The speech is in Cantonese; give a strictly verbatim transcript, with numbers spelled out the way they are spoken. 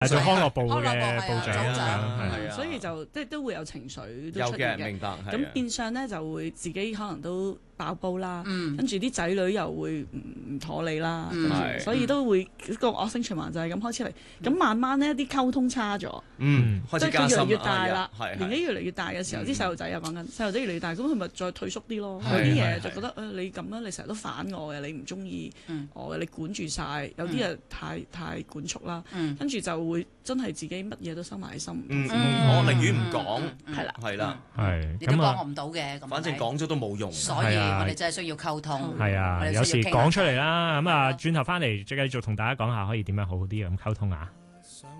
係做康樂部康樂部嘅係啊部長咁樣， 組長係係啊所以就即係都會有情緒都有出現嘅，明白。係咁啊變相咧就會自己可能都爆煲啦， 嗯跟住啲仔女又會唔唔妥你啦， 嗯跟住係所以都會個惡性循環就係咁開始嚟。咁慢慢咧啲溝通差咗， 嗯，開即係始加深佢越嚟越大啦， 係年紀越嚟越大嘅時候， 嗯啲細路仔又講緊細路仔越嚟越大，咁佢咪再退縮啲咯。 係有啲係嘢就覺得誒你咁樣，你成日都反我嘅，你唔中意嗯我嘅，你管住晒。有啲人太太管束啦， 嗯跟住就會真係自己乜嘢都收埋喺心。 嗯， 嗯我寧願唔講， 係啦係啦， 係你都幫我咁啊， 唔到嘅，咁反正講咗都冇用。 所以係啊我哋真係需要溝通。 係啊， 我哋需要有時傾下講出嚟啦，咁啊， 係咯轉頭翻嚟繼續同大家講下可以點樣好啲咁溝通啊。